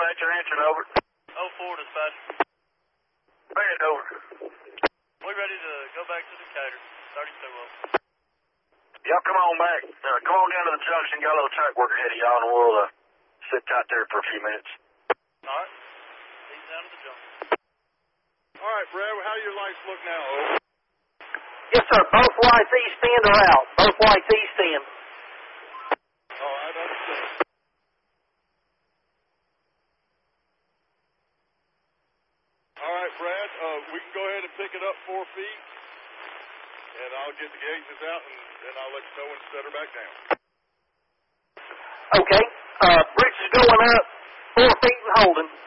dispatcher answering over. 04 dispatcher. Bring it over. We ready to go back to Decatur. 32 well. Y'all come on back. Come on down to the junction. Got a little track work ahead of y'all, and we'll sit out there for a few minutes. All right. He's down to the junction. All right, Brad, how do your lights look now? Over. Yes, sir. Both lights east end are out. Both lights east end. All right, understood. All right, Brad, we can go ahead and pick it up 4 feet, and I'll get the gauges out, and then I'll let you know when to set her back down. Okay. Bridge is going up 4 feet and holding.